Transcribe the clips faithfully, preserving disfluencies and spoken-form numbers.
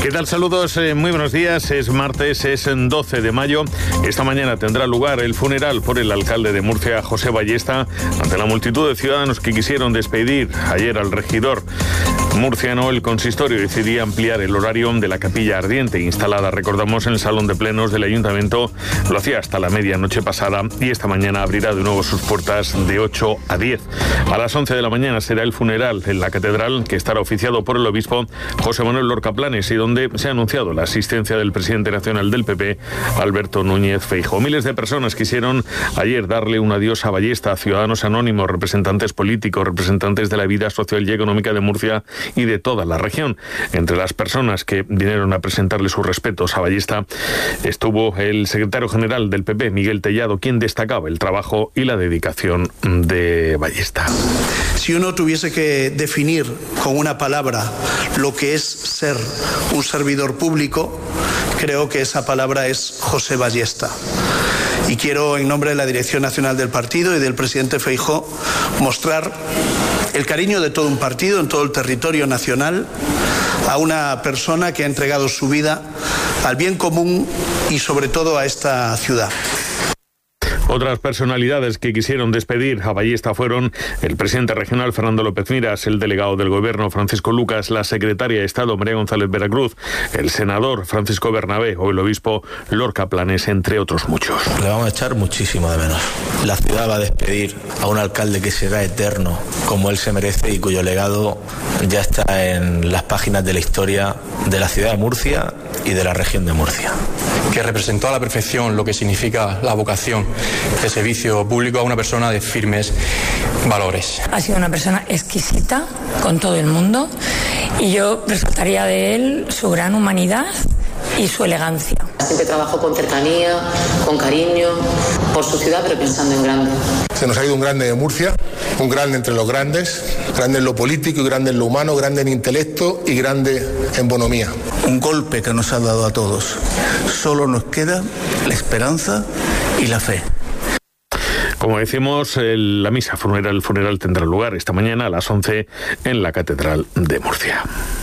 ¿Qué tal? Saludos, eh, muy buenos días. Es martes, es doce de mayo. Esta mañana tendrá lugar el funeral por el alcalde de Murcia, José Ballesta, ante la multitud de ciudadanos que quisieron despedir ayer al regidor murciano. El consistorio decidía ampliar el horario de la capilla ardiente instalada, recordamos, en el salón de plenos del ayuntamiento. Lo hacía hasta la medianoche pasada y esta mañana abrirá de nuevo sus puertas de ocho a diez. A las once de la mañana será el funeral en la catedral, que estará oficiado por el obispo José Manuel Lorca Planes, y donde se ha anunciado la asistencia del presidente nacional del P P, Alberto Núñez Feijóo. Miles de personas quisieron ayer darle un adiós a Ballesta, ciudadanos anónimos, representantes políticos, representantes de la vida social y económica de Murcia y de toda la región. Entre las personas que vinieron a presentarle sus respetos a Ballesta estuvo el secretario general del P P, Miguel Tellado, quien destacaba el trabajo y la dedicación de Ballesta. Si uno tuviese que definir con una palabra lo que es ser un servidor público, creo que esa palabra es José Ballesta. Y quiero, en nombre de la Dirección Nacional del Partido y del presidente Feijóo, mostrar el cariño de todo un partido en todo el territorio nacional a una persona que ha entregado su vida al bien común y sobre todo a esta ciudad. Otras personalidades que quisieron despedir a Ballesta fueron el presidente regional Fernando López Miras, el delegado del gobierno Francisco Lucas, la secretaria de Estado María González Veracruz, el senador Francisco Bernabé o el obispo Lorca Planes, entre otros muchos. Le vamos a echar muchísimo de menos. La ciudad va a despedir a un alcalde que será eterno, como él se merece, y cuyo legado ya está en las páginas de la historia de la ciudad de Murcia y de la región de Murcia. Que representó a la perfección lo que significa la vocación de servicio público a una persona de firmes valores. Ha sido una persona exquisita con todo el mundo y yo resaltaría de él su gran humanidad y su elegancia. Siempre trabajó con cercanía, con cariño, por su ciudad, pero pensando en grande. Se nos ha ido un grande de Murcia, un grande entre los grandes, grande en lo político y grande en lo humano, grande en intelecto y grande en bonomía. Un golpe que nos ha dado a todos. Solo nos queda la esperanza y la fe. Como decimos, el, la misa funeral, el funeral tendrá lugar esta mañana a las once en la Catedral de Murcia.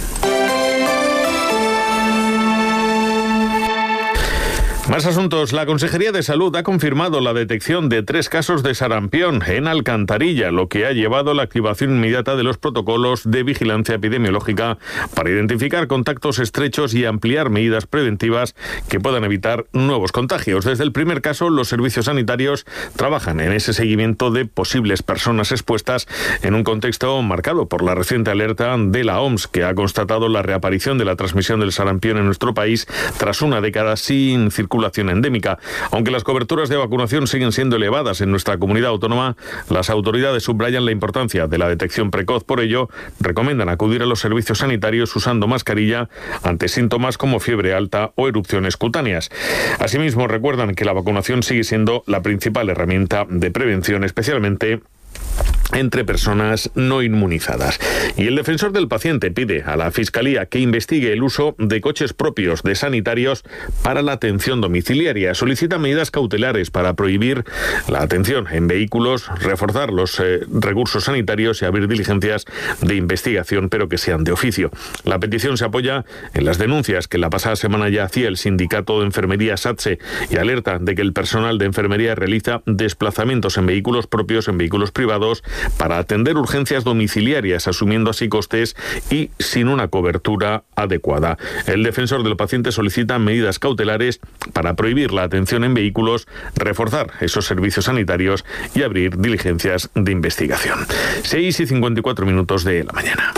Más asuntos. La Consejería de Salud ha confirmado la detección de tres casos de sarampión en Alcantarilla, lo que ha llevado a la activación inmediata de los protocolos de vigilancia epidemiológica para identificar contactos estrechos y ampliar medidas preventivas que puedan evitar nuevos contagios. Desde el primer caso, los servicios sanitarios trabajan en ese seguimiento de posibles personas expuestas en un contexto marcado por la reciente alerta de la O M S, que ha constatado la reaparición de la transmisión del sarampión en nuestro país tras una década sin circulación endémica. Aunque las coberturas de vacunación siguen siendo elevadas en nuestra comunidad autónoma, las autoridades subrayan la importancia de la detección precoz. Por ello, recomiendan acudir a los servicios sanitarios usando mascarilla ante síntomas como fiebre alta o erupciones cutáneas. Asimismo, recuerdan que la vacunación sigue siendo la principal herramienta de prevención, especialmente entre personas no inmunizadas. Y el defensor del paciente pide a la Fiscalía que investigue el uso de coches propios de sanitarios para la atención domiciliaria. Solicita medidas cautelares para prohibir la atención en vehículos, reforzar los eh, recursos sanitarios y abrir diligencias de investigación, pero que sean de oficio. La petición se apoya en las denuncias que la pasada semana ya hacía el sindicato de enfermería SATSE y alerta de que el personal de enfermería realiza desplazamientos en vehículos propios, en vehículos privados, para atender urgencias domiciliarias, asumiendo así costes y sin una cobertura adecuada. El defensor del paciente solicita medidas cautelares para prohibir la atención en vehículos, reforzar esos servicios sanitarios y abrir diligencias de investigación. seis y cincuenta y cuatro minutos de la mañana.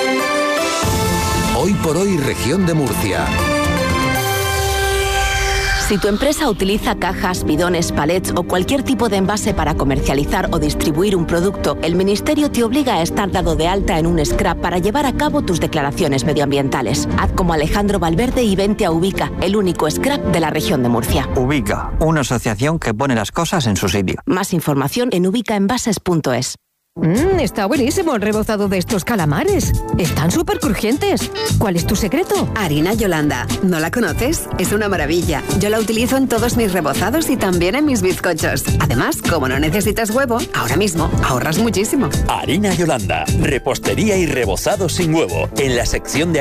Hoy por hoy, región de Murcia. Si tu empresa utiliza cajas, bidones, palets o cualquier tipo de envase para comercializar o distribuir un producto, el Ministerio te obliga a estar dado de alta en un scrap para llevar a cabo tus declaraciones medioambientales. Haz como Alejandro Valverde y vente a Ubica, el único scrap de la región de Murcia. Ubica, una asociación que pone las cosas en su sitio. Más información en ubicaenvases punto es. Mmm, está buenísimo el rebozado de estos calamares. Están súper crujientes. ¿Cuál es tu secreto? Harina Yolanda. ¿No la conoces? Es una maravilla. Yo la utilizo en todos mis rebozados y también en mis bizcochos. Además, como no necesitas huevo, ahora mismo ahorras muchísimo. Harina Yolanda. Repostería y rebozado sin huevo. En la sección de